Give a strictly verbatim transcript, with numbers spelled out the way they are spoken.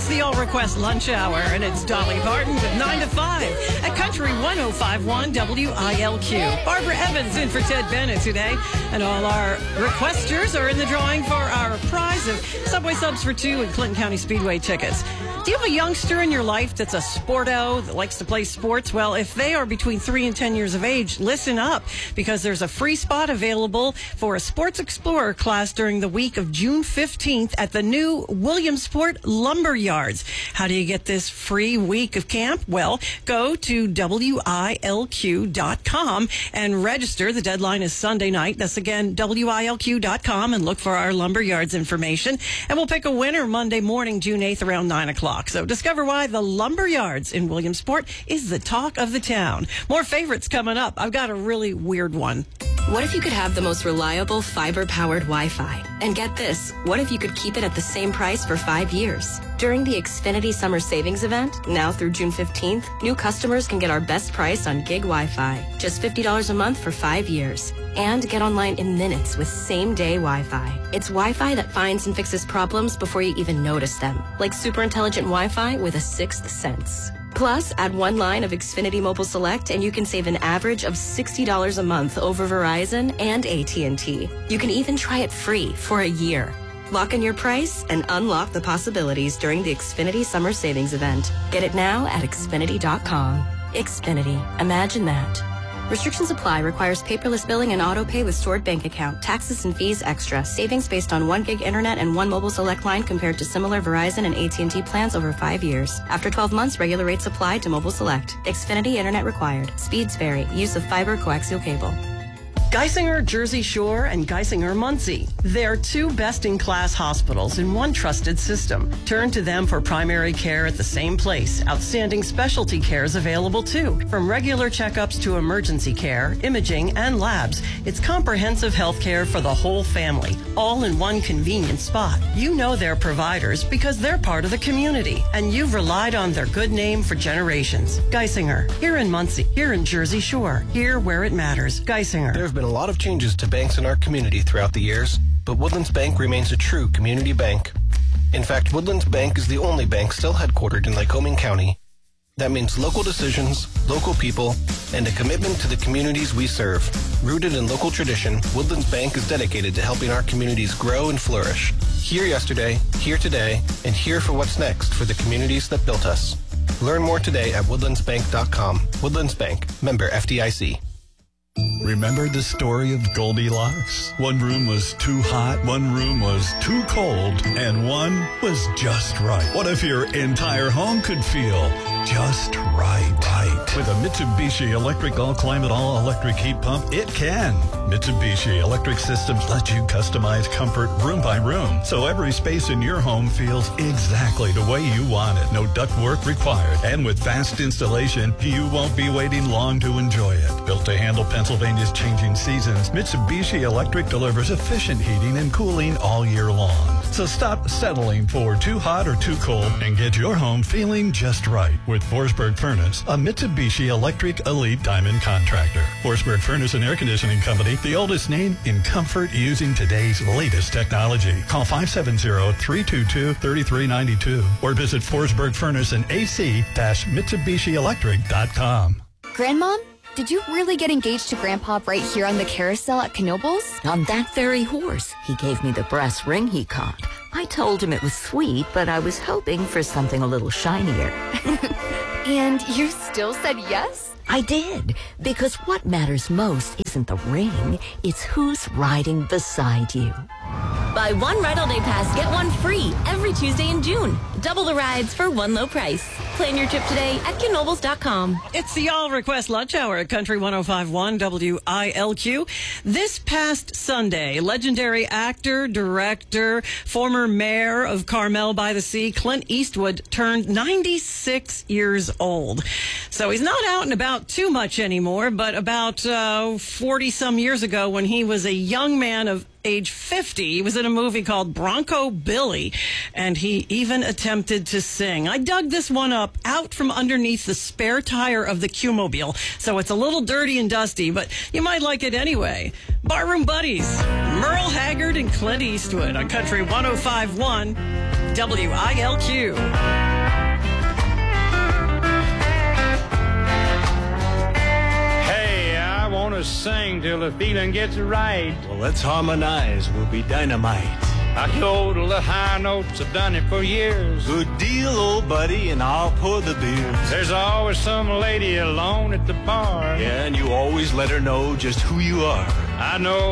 It's the All Request Lunch Hour, and it's Dolly Parton with nine to five at Country ten fifty-one W I L Q. Barbara Evans in for Ted Bennett today, and all our requesters are in the drawing for our prize of Subway subs for two and Clinton County Speedway tickets. Do you have a youngster in your life that's a sporto that likes to play sports? Well, if they are between three and ten years of age, listen up, because there's a free spot available for a Sports Explorer class during the week of June fifteenth at the new Williamsport Lumber Yards. How do you get this free week of camp? Well, go to W I L Q dot com and register. The deadline is Sunday night. That's again W I L Q dot com, and look for our Lumber Yards information. And we'll pick a winner Monday morning, June eighth, around nine o'clock. So discover why the Lumber Yards in Williamsport is the talk of the town. More favorites coming up. I've got a really weird one. What if you could have the most reliable fiber-powered Wi-Fi? And get this, what if you could keep it at the same price for five years? During the Xfinity Summer Savings Event, now through June fifteenth, new customers can get our best price on gig Wi-Fi, just fifty dollars a month for five years. And get online in minutes with same-day Wi-Fi. It's Wi-Fi that finds and fixes problems before you even notice them, like super intelligent Wi-Fi with a sixth sense. Plus, add one line of Xfinity Mobile Select and you can save an average of sixty dollars a month over Verizon and A T and T. You can even try it free for a year. Lock in your price and unlock the possibilities during the Xfinity Summer Savings Event. Get it now at Xfinity dot com. Xfinity. Imagine that. Restrictions apply. Requires paperless billing and auto pay with stored bank account. Taxes and fees extra. Savings based on one gig internet and one mobile select line compared to similar Verizon and A T and T plans over five years. After twelve months, regular rates apply to mobile select. Xfinity internet required. Speeds vary. Use of fiber coaxial cable. Geisinger Jersey Shore and Geisinger Muncie. They're two best-in-class hospitals in one trusted system. Turn to them for primary care at the same place. Outstanding specialty care is available too. From regular checkups to emergency care, imaging, and labs, it's comprehensive health care for the whole family, all in one convenient spot. You know their providers because they're part of the community, and you've relied on their good name for generations. Geisinger, here in Muncie, here in Jersey Shore, here where it matters. Geisinger. There have been a lot of changes to banks in our community throughout the years, but Woodlands Bank remains a true community bank. In fact, Woodlands Bank is the only bank still headquartered in Lycoming County. That means local decisions, local people, and a commitment to the communities we serve. Rooted in local tradition, Woodlands Bank is dedicated to helping our communities grow and flourish. Here yesterday, here today, and here for what's next for the communities that built us. Learn more today at woodlands bank dot com. Woodlands Bank, member F D I C. Remember the story of Goldilocks? One room was too hot, one room was too cold, and one was just right. What if your entire home could feel just right? Right. With a Mitsubishi Electric All-Climate All-Electric Heat Pump, it can. Mitsubishi Electric Systems let you customize comfort room by room, so every space in your home feels exactly the way you want it. No ductwork required. And with fast installation, you won't be waiting long to enjoy it. Built to handle Pennsylvania's changing seasons, Mitsubishi Electric delivers efficient heating and cooling all year long. So stop settling for too hot or too cold and get your home feeling just right with Forsberg Furnace, a Mitsubishi Electric Elite Diamond contractor. Forsberg Furnace and Air Conditioning Company, the oldest name in comfort using today's latest technology. Call five seven zero, three two two, three three nine two or visit Forsberg Furnace and A C Mitsubishi Electric dot com. Grandmom? Did you really get engaged to Grandpa right here on the carousel at Knoebels? On that very horse. He gave me the brass ring he caught. I told him it was sweet, but I was hoping for something a little shinier. And you still said yes? I did, because what matters most isn't the ring, it's who's riding beside you. Buy one Ride All Day Pass, get one free every Tuesday in June. Double the rides for one low price. Plan your trip today at Knoebels dot com. It's the All Request Lunch Hour at Country ten fifty-one W I L Q. This past Sunday, legendary actor, director, former mayor of Carmel by the Sea, Clint Eastwood, turned ninety-six years old. So he's not out and about too much anymore, but about uh, forty-some years ago when he was a young man of age fifty, he was in a movie called Bronco Billy, and he even attempted to sing. I dug this one up out from underneath the spare tire of the Q-Mobile, so it's a little dirty and dusty, but you might like it anyway. Barroom Buddies, Merle Haggard and Clint Eastwood on Country ten fifty-one W I L Q. Hey, I want to sing till the feeling gets right. Well, let's harmonize. We'll be dynamite. I yodel the high notes, I've done it for years. Good deal, old buddy, and I'll pour the beers. There's always some lady alone at the bar. Yeah, and you always let her know just who you are. I know